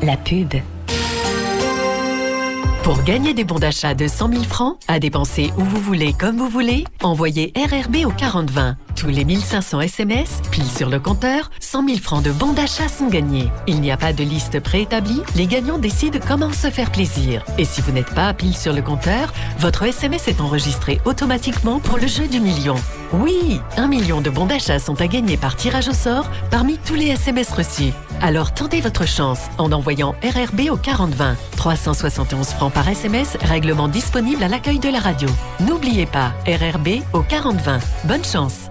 La pub. Pour gagner des bons d'achat de 100 000 francs, à dépenser où vous voulez, comme vous voulez, envoyez RRB au 4020. Tous les 1500 SMS, pile sur le compteur, 100 000 francs de bons d'achat sont gagnés. Il n'y a pas de liste préétablie, les gagnants décident comment se faire plaisir. Et si vous n'êtes pas pile sur le compteur, votre SMS est enregistré automatiquement pour le jeu du million. Oui, 1 million de bons d'achat sont à gagner par tirage au sort parmi tous les SMS reçus. Alors tentez votre chance en envoyant RRB au 4020. 371 francs par SMS, règlement disponible à l'accueil de la radio. N'oubliez pas, RRB au 4020. Bonne chance.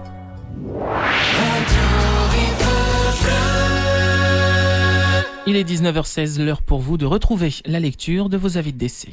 Il est 19h16, l'heure pour vous de retrouver la lecture de vos avis de décès.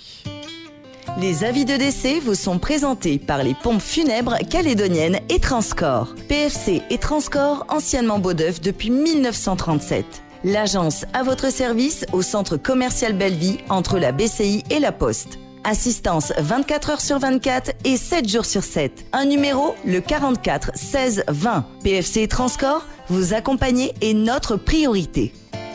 Les avis de décès vous sont présentés par les pompes funèbres calédoniennes et Transcorps. PFC et Transcorps, anciennement Beaudeuf depuis 1937. L'agence à votre service au centre commercial Belleville entre la BCI et la Poste. Assistance 24 heures sur 24 et 7 jours sur 7. Un numéro, le 44 16 20. PFC et Transcorps, vous accompagner est notre priorité.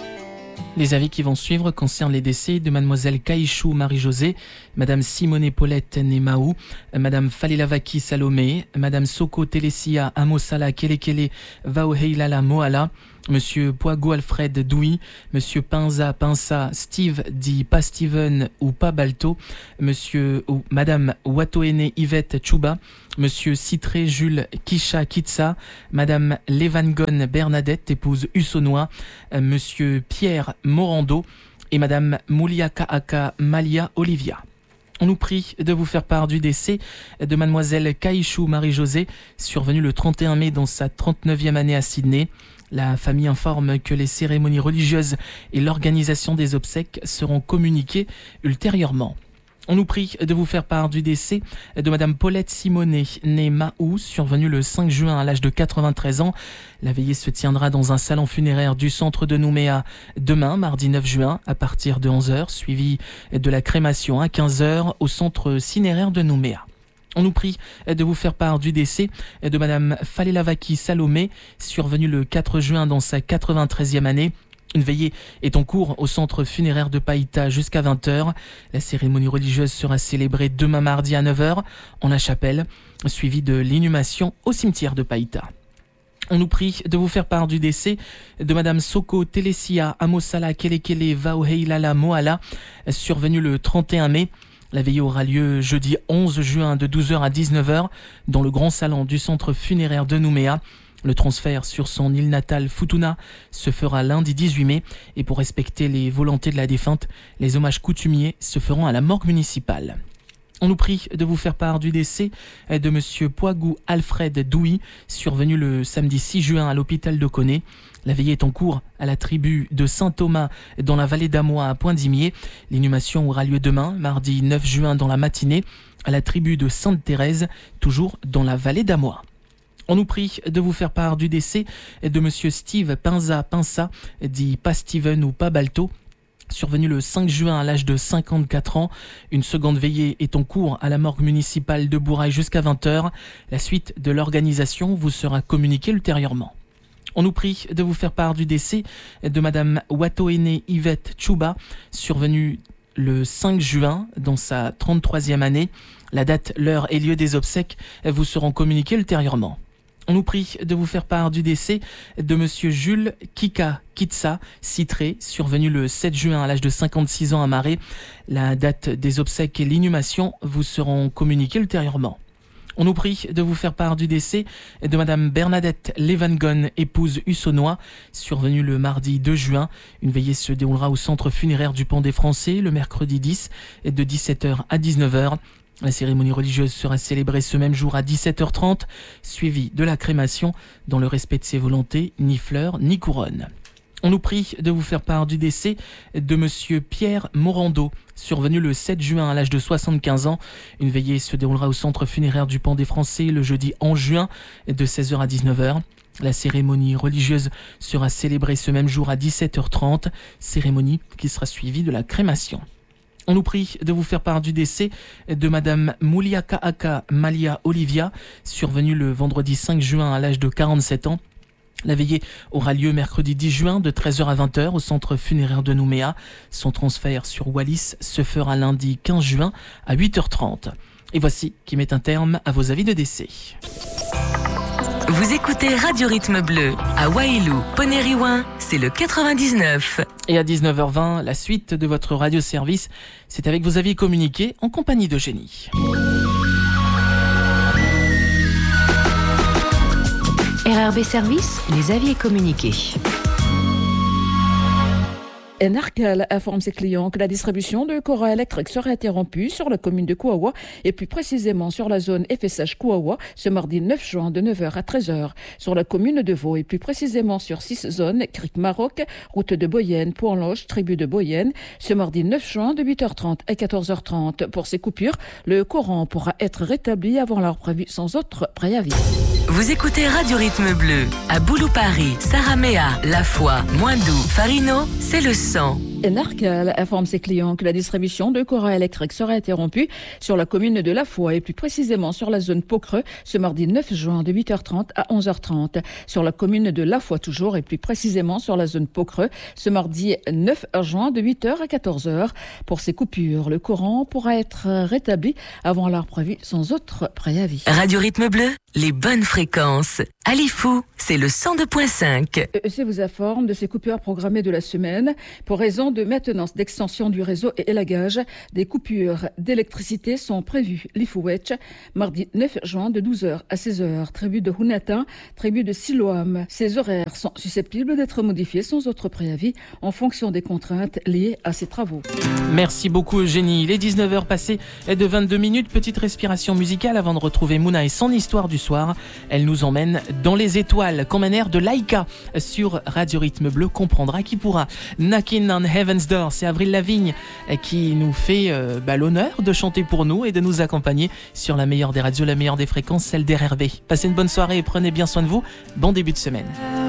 Les avis qui vont suivre concernent les décès de Mademoiselle Kaïchou Marie-Josée, Madame Simone Paulette Nemaou, Madame Falilavaki Salomé, Madame Soko Telesia Amosala Kelekele Vaoheilala Moala, Monsieur Poigo Alfred Douy, Monsieur Pinza Pinsa Steve dit pas Steven ou pas Balto, Monsieur ou Madame Watoene Yvette Chouba, Monsieur Citré Jules Kisha Kitsa, Madame Levangon Bernadette, épouse Hussonois, Monsieur Pierre Morando et Madame Moulia Kaaka Malia Olivia. On nous prie de vous faire part du décès de Mademoiselle Kaïchou Marie-Josée, survenue le 31 mai dans sa 39e année à Sydney. La famille informe que les cérémonies religieuses et l'organisation des obsèques seront communiquées ultérieurement. On nous prie de vous faire part du décès de Madame Paulette Simonet, née Mahou, survenue le 5 juin à l'âge de 93 ans. La veillée se tiendra dans un salon funéraire du centre de Nouméa demain, mardi 9 juin, à partir de 11h, suivi de la crémation à 15h au centre cinéraire de Nouméa. On nous prie de vous faire part du décès de Madame Falilavaki Salomé, survenue le 4 juin dans sa 93e année. Une veillée est en cours au centre funéraire de Païta jusqu'à 20h. La cérémonie religieuse sera célébrée demain mardi à 9h en la chapelle, suivie de l'inhumation au cimetière de Païta. On nous prie de vous faire part du décès de Madame Soko Telesia Amosala Kelekele Vaoheilala Moala, survenue le 31 mai. La veillée aura lieu jeudi 11 juin de 12h à 19h dans le grand salon du centre funéraire de Nouméa. Le transfert sur son île natale Futuna se fera lundi 18 mai et pour respecter les volontés de la défunte, les hommages coutumiers se feront à la morgue municipale. On nous prie de vous faire part du décès de Monsieur Poigo Alfred Douy, survenu le samedi 6 juin à l'hôpital de Coné. La veillée est en cours à la tribu de Saint-Thomas dans la vallée d'Amois à Point-d'Imier. L'inhumation aura lieu demain, mardi 9 juin dans la matinée, à la tribu de Sainte-Thérèse, toujours dans la vallée d'Amois. On nous prie de vous faire part du décès de Monsieur Steve Pinza Pinsa, dit pas Steven ou pas Balto, survenu le 5 juin à l'âge de 54 ans. Une seconde veillée est en cours à la morgue municipale de Bourail jusqu'à 20h. La suite de l'organisation vous sera communiquée ultérieurement. On nous prie de vous faire part du décès de Madame Watoene Yvette Chouba, survenue le 5 juin dans sa 33e année. La date, l'heure et lieu des obsèques vous seront communiqués ultérieurement. On nous prie de vous faire part du décès de Monsieur Jules Kika Kitsa Citré, survenu le 7 juin à l'âge de 56 ans à Marais. La date des obsèques et l'inhumation vous seront communiquées ultérieurement. On nous prie de vous faire part du décès de Madame Bernadette Levangon, épouse Hussonois, survenue le mardi 2 juin. Une veillée se déroulera au centre funéraire du Pont des Français le mercredi 10 de 17h à 19h. La cérémonie religieuse sera célébrée ce même jour à 17h30, suivie de la crémation dans le respect de ses volontés, ni fleurs ni couronne. On nous prie de vous faire part du décès de Monsieur Pierre Morando, survenu le 7 juin à l'âge de 75 ans. Une veillée se déroulera au centre funéraire du Pont des Français le jeudi 11 juin de 16h à 19h. La cérémonie religieuse sera célébrée ce même jour à 17h30, cérémonie qui sera suivie de la crémation. On nous prie de vous faire part du décès de Madame Moulia Kaaka Malia Olivia, survenue le vendredi 5 juin à l'âge de 47 ans. La veillée aura lieu mercredi 10 juin de 13h à 20h au centre funéraire de Nouméa. Son transfert sur Wallis se fera lundi 15 juin à 8h30. Et voici qui met un terme à vos avis de décès. Vous écoutez Radio Rythme Bleu. À Wailou, Poneriouin, c'est le 99. Et à 19h20, la suite de votre radio-service, c'est avec vos avis communiqués en compagnie d'Eugénie. RRB Service, les avis et communiqués. Enarcal informe ses clients que la distribution de courant électrique sera interrompue sur la commune de Kouawa et plus précisément sur la zone FSH Kouawa ce mardi 9 juin de 9h à 13h. Sur la commune de Vaud et plus précisément sur 6 zones, Cric Maroc, route de Boyenne, Pont-Loche, tribu de Boyenne, ce mardi 9 juin de 8h30 à 14h30. Pour ces coupures, le courant pourra être rétabli avant l'heure prévue sans autre préavis. Vous écoutez Radio Rythme Bleu. À Boulou-Paris, Saramea, La Foix, Moindou, Farino, c'est le 100. Enarcal informe ses clients que la distribution de courant électrique sera interrompue sur la commune de La Foix et plus précisément sur la zone Pau-Creux ce mardi 9 juin de 8h30 à 11h30. Sur la commune de La Foix toujours et plus précisément sur la zone Pau-Creux ce mardi 9 juin de 8h à 14h. Pour ces coupures, le courant pourra être rétabli avant l'heure prévue sans autre préavis. Radio Rythme Bleu, les bonnes fréquences. À Lifou, c'est le 102.5. EEC vous informe de ces coupures programmées de la semaine pour raison de maintenance d'extension du réseau et élagage. Des coupures d'électricité sont prévues. Lifouetch, mardi 9 juin de 12h à 16h. Tribu de Hunata, tribu de Siloam. Ces horaires sont susceptibles d'être modifiés sans autre préavis en fonction des contraintes liées à ces travaux. Merci beaucoup Eugénie. Il est 19h passées de 22 minutes. Petite respiration musicale avant de retrouver Mouna et son histoire du soir. Elle nous emmène dans les étoiles comme un air de Laïka sur Radio Rythme Bleu. Comprendra qui pourra. Knocking on Heaven's Door, c'est Avril Lavigne qui nous fait l'honneur de chanter pour nous et de nous accompagner sur la meilleure des radios, la meilleure des fréquences, celle d'RRB. Passez une bonne soirée et prenez bien soin de vous. Bon début de semaine.